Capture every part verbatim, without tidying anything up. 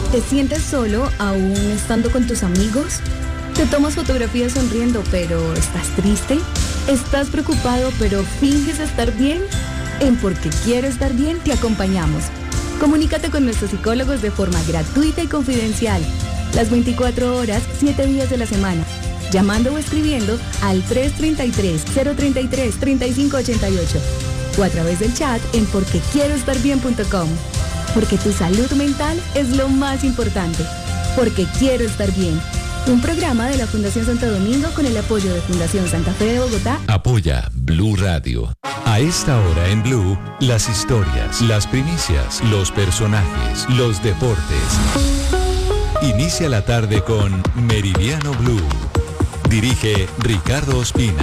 ¿Te sientes solo aún estando con tus amigos? ¿Te tomas fotografías sonriendo pero estás triste? ¿Estás preocupado pero finges estar bien? En Porque Quiero Estar Bien te acompañamos. Comunícate con nuestros psicólogos de forma gratuita y confidencial. Las veinticuatro horas, siete días de la semana. Llamando o escribiendo al tres tres tres, cero tres tres, tres cinco ocho ocho o a través del chat en porque quiero estar bien punto com. Porque tu salud mental es lo más importante. Porque Quiero Estar Bien. Un programa de la Fundación Santo Domingo con el apoyo de Fundación Santa Fe de Bogotá. Apoya Blue Radio. A esta hora en Blue, las historias, las primicias, los personajes, los deportes. Inicia la tarde con Meridiano Blue. Dirige Ricardo Ospina.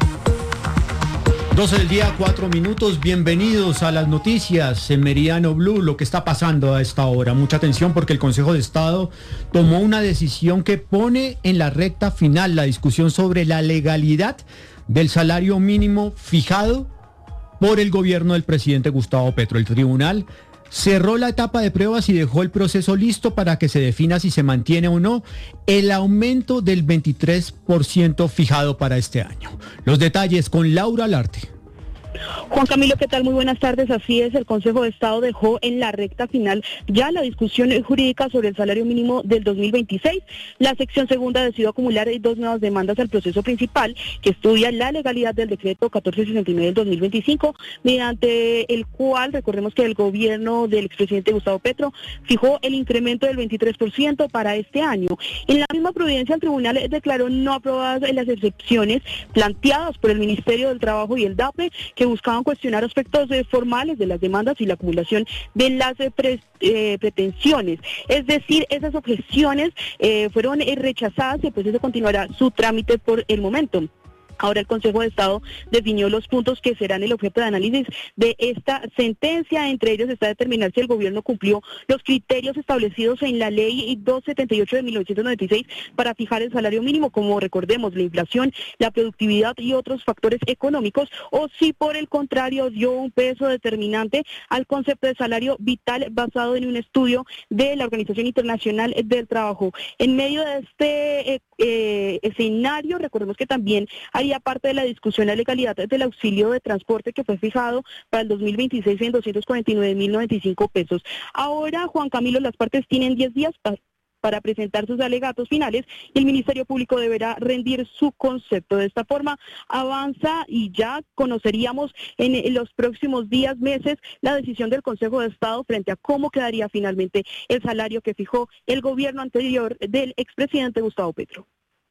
doce del día, cuatro minutos. Bienvenidos a las noticias en Meridiano Blue, lo que está pasando a esta hora. Mucha atención porque el Consejo de Estado tomó una decisión que pone en la recta final la discusión sobre la legalidad del salario mínimo fijado por el gobierno del presidente Gustavo Petro. El tribunal cerró la etapa de pruebas y dejó el proceso listo para que se defina si se mantiene o no el aumento del veintitrés por ciento fijado para este año. Los detalles con Laura Larte. Juan Camilo, ¿qué tal? Muy buenas tardes. Así es, el Consejo de Estado dejó en la recta final ya la discusión jurídica sobre el salario mínimo del dos mil veintiséis. La sección segunda decidió acumular dos nuevas demandas al proceso principal, que estudia la legalidad del decreto catorce sesenta y nueve del dos mil veinticinco, mediante el cual, recordemos que el gobierno del expresidente Gustavo Petro fijó el incremento del veintitrés por ciento para este año. En la misma providencia, el tribunal declaró no aprobadas las excepciones planteadas por el Ministerio del Trabajo y el D A P E, que buscaban cuestionar aspectos eh, formales de las demandas y la acumulación de las eh, pre, eh, pretensiones. Es decir, esas objeciones eh, fueron eh, rechazadas y el proceso continuará su trámite por el momento. Ahora el Consejo de Estado definió los puntos que serán el objeto de análisis de esta sentencia. Entre ellos está determinar si el gobierno cumplió los criterios establecidos en la ley doscientos setenta y ocho de mil novecientos noventa y seis para fijar el salario mínimo, como recordemos, la inflación, la productividad y otros factores económicos, o si por el contrario dio un peso determinante al concepto de salario vital basado en un estudio de la Organización Internacional del Trabajo. En medio de este eh, eh, escenario, recordemos que también hay parte de la discusión la legalidad del auxilio de transporte, que fue fijado para el dos mil veintiséis en doscientos cuarenta y nueve mil noventa y cinco pesos. Ahora, Juan Camilo, las partes tienen diez días para para presentar sus alegatos finales y el Ministerio Público deberá rendir su concepto. De esta forma avanza y ya conoceríamos en, en los próximos días, meses, la decisión del Consejo de Estado frente a cómo quedaría finalmente el salario que fijó el gobierno anterior del expresidente Gustavo Petro.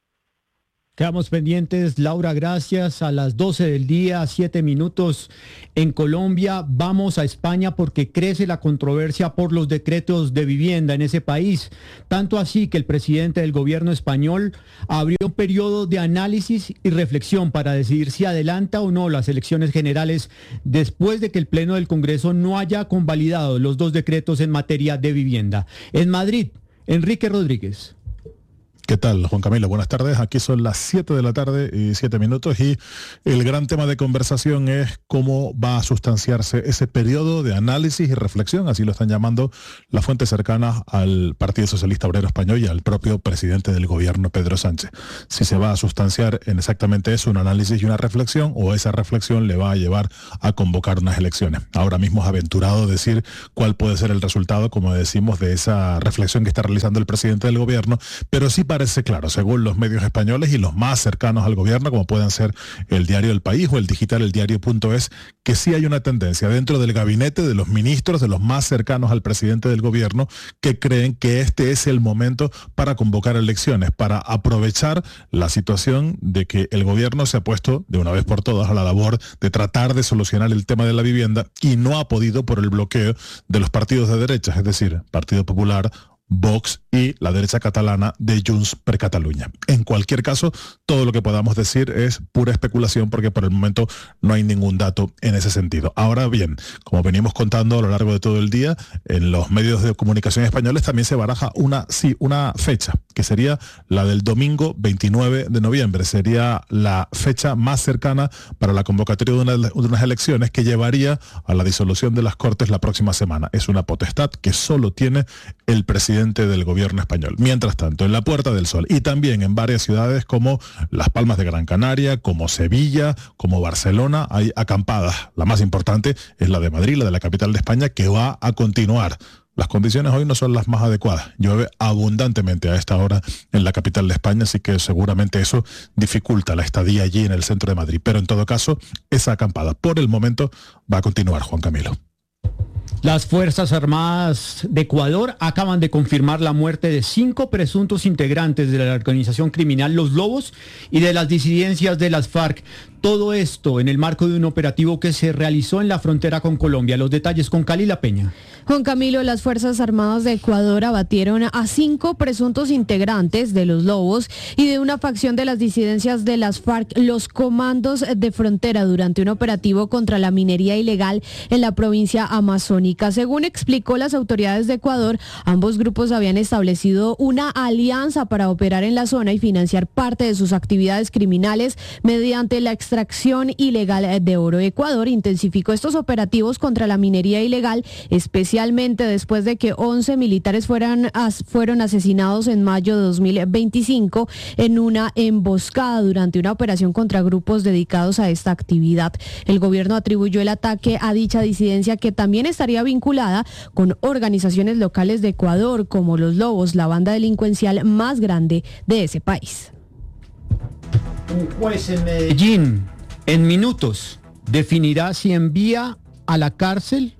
Quedamos pendientes, Laura, gracias. A las doce del día, siete minutos en Colombia. Vamos a España porque crece la controversia por los decretos de vivienda en ese país. Tanto así que el presidente del gobierno español abrió un periodo de análisis y reflexión para decidir si adelanta o no las elecciones generales después de que el Pleno del Congreso no haya convalidado los dos decretos en materia de vivienda. En Madrid, Enrique Rodríguez. ¿Qué tal, Juan Camilo? Buenas tardes. Aquí son las siete de la tarde y siete minutos y el gran tema de conversación es cómo va a sustanciarse ese periodo de análisis y reflexión, así lo están llamando las fuentes cercanas al Partido Socialista Obrero Español y al propio presidente del gobierno, Pedro Sánchez. Si se va a sustanciar en exactamente eso, un análisis y una reflexión, o esa reflexión le va a llevar a convocar unas elecciones. Ahora mismo es aventurado decir cuál puede ser el resultado, como decimos, de esa reflexión que está realizando el presidente del gobierno, pero sí para Parece claro, según los medios españoles y los más cercanos al gobierno, como pueden ser el diario El País o el digital El Diario punto es, que sí hay una tendencia dentro del gabinete de los ministros, de los más cercanos al presidente del gobierno, que creen que este es el momento para convocar elecciones, para aprovechar la situación de que el gobierno se ha puesto de una vez por todas a la labor de tratar de solucionar el tema de la vivienda y no ha podido por el bloqueo de los partidos de derecha, es decir, Partido Popular, Vox y la derecha catalana de Junts per Catalunya. En cualquier caso, todo lo que podamos decir es pura especulación porque por el momento no hay ningún dato en ese sentido. Ahora bien, como venimos contando a lo largo de todo el día, en los medios de comunicación españoles también se baraja una, sí, una fecha, que sería la del domingo veintinueve de noviembre. Sería la fecha más cercana para la convocatoria de, una, de unas elecciones que llevaría a la disolución de las Cortes la próxima semana. Es una potestad que solo tiene el presidente del gobierno español. Mientras tanto, en la Puerta del Sol y también en varias ciudades como Las Palmas de Gran Canaria, como Sevilla, como Barcelona, hay acampadas. La más importante es la de Madrid, la de la capital de España, que va a continuar. Las condiciones hoy no son las más adecuadas. Llueve abundantemente a esta hora en la capital de España, así que seguramente eso dificulta la estadía allí en el centro de Madrid. Pero en todo caso, esa acampada por el momento va a continuar, Juan Camilo. Las Fuerzas Armadas de Ecuador acaban de confirmar la muerte de cinco presuntos integrantes de la organización criminal Los Lobos y de las disidencias de las FARC. Todo esto en el marco de un operativo que se realizó en la frontera con Colombia. Los detalles con Cali La Peña. Juan Camilo, las Fuerzas Armadas de Ecuador abatieron a cinco presuntos integrantes de Los Lobos y de una facción de las disidencias de las FARC, los Comandos de Frontera, durante un operativo contra la minería ilegal en la provincia amazónica. Según explicó las autoridades de Ecuador, ambos grupos habían establecido una alianza para operar en la zona y financiar parte de sus actividades criminales mediante la extracción ilegal de oro. Ecuador intensificó estos operativos contra la minería ilegal, especialmente después de que once militares fueran, as, fueron asesinados en mayo de dos mil veinticinco en una emboscada durante una operación contra grupos dedicados a esta actividad. El gobierno atribuyó el ataque a dicha disidencia, que también estaría vinculada con organizaciones locales de Ecuador como Los Lobos, la banda delincuencial más grande de ese país. Un juez en Medellín, en minutos, definirá si envía a la cárcel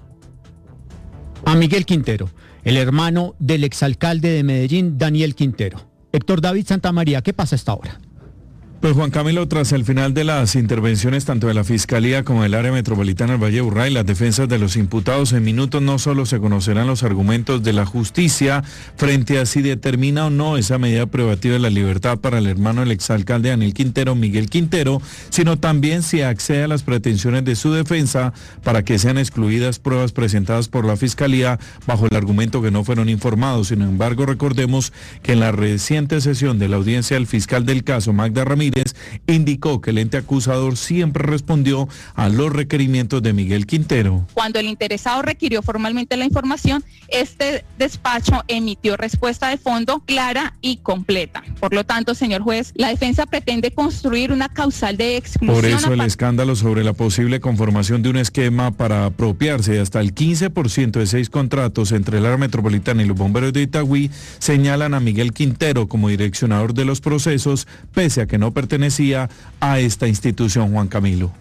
a Miguel Quintero, el hermano del exalcalde de Medellín, Daniel Quintero. Héctor David Santamaría, ¿qué pasa a esta hora? Pues Juan Camilo, tras el final de las intervenciones tanto de la Fiscalía como del área metropolitana del Valle de Aburrá y las defensas de los imputados, en minutos no solo se conocerán los argumentos de la justicia frente a si determina o no esa medida privativa de la libertad para el hermano del exalcalde Daniel Quintero, Miguel Quintero, sino también si accede a las pretensiones de su defensa para que sean excluidas pruebas presentadas por la Fiscalía bajo el argumento que no fueron informados. Sin embargo, recordemos que en la reciente sesión de la audiencia del fiscal del caso, Magda Ramírez, indicó que el ente acusador siempre respondió a los requerimientos de Miguel Quintero. Cuando el interesado requirió formalmente la información, este despacho emitió respuesta de fondo clara y completa. Por lo tanto, señor juez, la defensa pretende construir una causal de exclusión. Por eso el escándalo sobre la posible conformación de un esquema para apropiarse de hasta el quince por ciento de seis contratos entre el área metropolitana y los bomberos de Itagüí señalan a Miguel Quintero como direccionador de los procesos, pese a que no pertenecía a esta institución, Juan Camilo.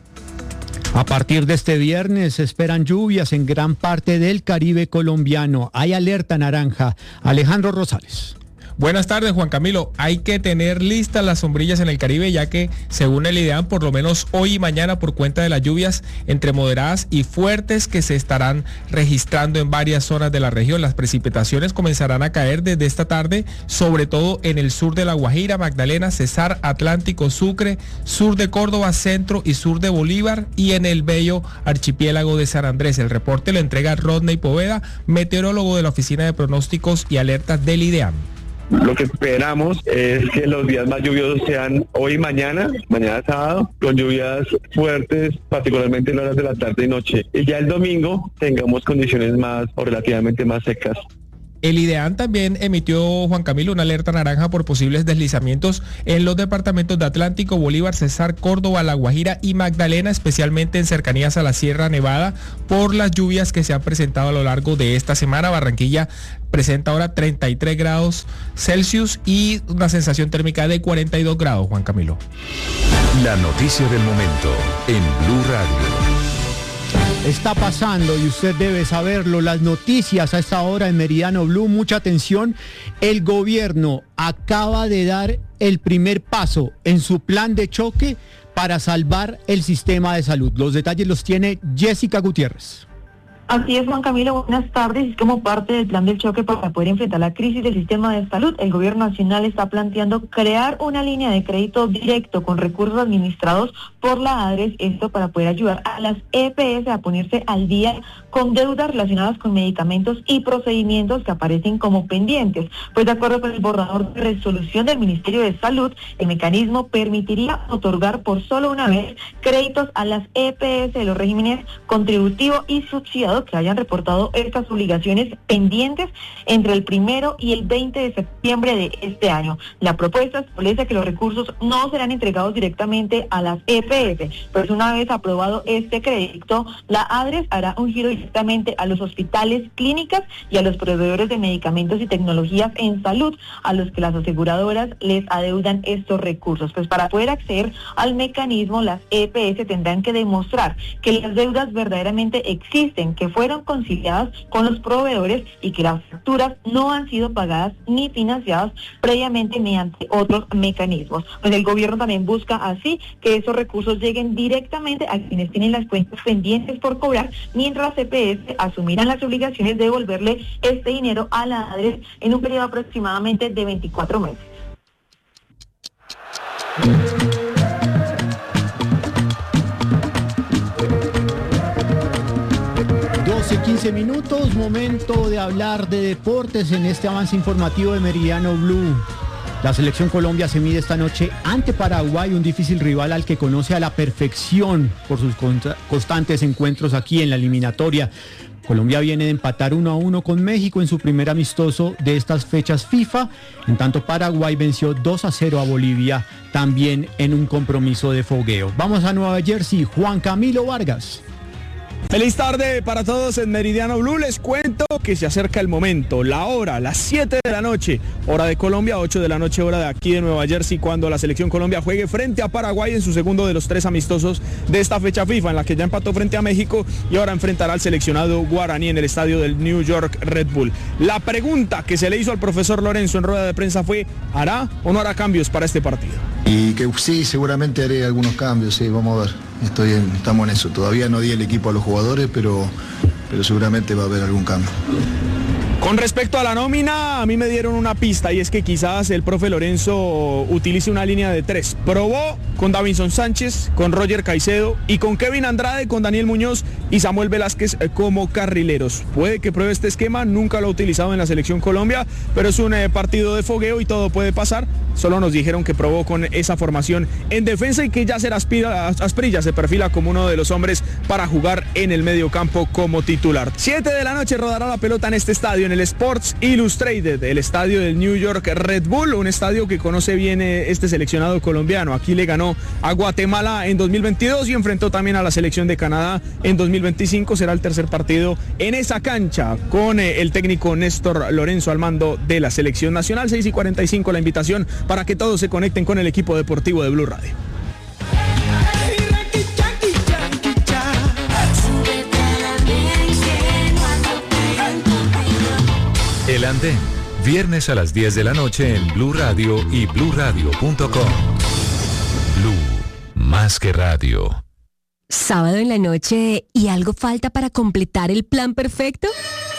A partir de este viernes se esperan lluvias en gran parte del Caribe colombiano. Hay alerta naranja. Alejandro Rosales. Buenas tardes, Juan Camilo. Hay que tener listas las sombrillas en el Caribe, ya que, según el IDEAM, por lo menos hoy y mañana, por cuenta de las lluvias entre moderadas y fuertes que se estarán registrando en varias zonas de la región, las precipitaciones comenzarán a caer desde esta tarde, sobre todo en el sur de La Guajira, Magdalena, Cesar, Atlántico, Sucre, sur de Córdoba, centro y sur de Bolívar y en el bello archipiélago de San Andrés. El reporte lo entrega Rodney Poveda, meteorólogo de la Oficina de Pronósticos y Alertas del IDEAM. Lo que esperamos es que los días más lluviosos sean hoy y mañana, mañana sábado, con lluvias fuertes, particularmente en horas de la tarde y noche. Y ya el domingo tengamos condiciones más o relativamente más secas. El IDEAM también emitió, Juan Camilo, una alerta naranja por posibles deslizamientos en los departamentos de Atlántico, Bolívar, Cesar, Córdoba, La Guajira y Magdalena, especialmente en cercanías a la Sierra Nevada, por las lluvias que se han presentado a lo largo de esta semana. Barranquilla presenta ahora treinta y tres grados Celsius y una sensación térmica de cuarenta y dos grados, Juan Camilo. La noticia del momento en Blue Radio. Está pasando y usted debe saberlo, las noticias a esta hora en Meridiano Blue, mucha atención. El gobierno acaba de dar el primer paso en su plan de choque para salvar el sistema de salud. Los detalles los tiene Jessica Gutiérrez. Así es, Juan Camilo, buenas tardes. Y como parte del plan del choque para poder enfrentar la crisis del sistema de salud, el gobierno nacional está planteando crear una línea de crédito directo con recursos administrados por la ADRES, esto para poder ayudar a las E P S a ponerse al día con deudas relacionadas con medicamentos y procedimientos que aparecen como pendientes. Pues de acuerdo con el borrador de resolución del Ministerio de Salud, el mecanismo permitiría otorgar por solo una vez créditos a las E P S de los regímenes contributivo y subsidiado Estado que hayan reportado estas obligaciones pendientes entre el primero y el veinte de septiembre de este año. La propuesta establece que los recursos no serán entregados directamente a las E P S, pues una vez aprobado este crédito, la ADRES hará un giro directamente a los hospitales, clínicas y a los proveedores de medicamentos y tecnologías en salud, a los que las aseguradoras les adeudan estos recursos. Pues para poder acceder al mecanismo, las E P S tendrán que demostrar que las deudas verdaderamente existen, que fueron conciliadas con los proveedores y que las facturas no han sido pagadas ni financiadas previamente mediante otros mecanismos. Pues el gobierno también busca así que esos recursos lleguen directamente a quienes tienen las cuentas pendientes por cobrar, mientras las E P S asumirán las obligaciones de devolverle este dinero a la ADRES en un periodo aproximadamente de veinticuatro meses. doce, quince minutos, momento de hablar de deportes en este avance informativo de Meridiano Blue. La selección Colombia se mide esta noche ante Paraguay, un difícil rival al que conoce a la perfección por sus constantes encuentros aquí en la eliminatoria. Colombia viene de empatar uno a uno con México en su primer amistoso de estas fechas FIFA. En tanto, Paraguay venció dos a cero a Bolivia, también en un compromiso de fogueo. Vamos a Nueva Jersey, Juan Camilo Vargas. Feliz tarde para todos en Meridiano Blue. Les cuento que se acerca el momento, la hora, las siete de la noche, hora de Colombia, ocho de la noche, hora de aquí de Nueva Jersey, cuando la selección Colombia juegue frente a Paraguay en su segundo de los tres amistosos de esta fecha FIFA, en la que ya empató frente a México y ahora enfrentará al seleccionado guaraní en el estadio del New York Red Bull. La pregunta que se le hizo al profesor Lorenzo en rueda de prensa fue: ¿hará o no hará cambios para este partido? Y que sí, seguramente haré algunos cambios, sí, vamos a ver. Estoy en, estamos en eso. Todavía no di el equipo a los jugadores, pero, pero seguramente va a haber algún cambio. Con respecto a la nómina, a mí me dieron una pista y es que quizás el profe Lorenzo utilice una línea de tres. Probó con Davinson Sánchez, con Roger Caicedo y con Kevin Andrade, con Daniel Muñoz y Samuel Velázquez como carrileros. Puede que pruebe este esquema, nunca lo ha utilizado en la selección Colombia, pero es un eh, partido de fogueo y todo puede pasar. Solo nos dijeron que probó con esa formación en defensa y que ya será Asprilla, se perfila como uno de los hombres para jugar en el medio campo como titular. siete de la noche rodará la pelota en este estadio, en el Sports Illustrated, el estadio del New York Red Bull, un estadio que conoce bien este seleccionado colombiano. Aquí le ganó a Guatemala en dos mil veintidós y enfrentó también a la selección de Canadá en dos mil veinticinco. Será el tercer partido en esa cancha con el técnico Néstor Lorenzo al mando de la selección nacional. seis y cuarenta y cinco la invitación para que todos se conecten con el equipo deportivo de Blue Radio. El Andén, viernes a las diez de la noche en Blue Radio y blue radio punto com. Blue, más que radio. Sábado en la noche y algo falta para completar el plan perfecto.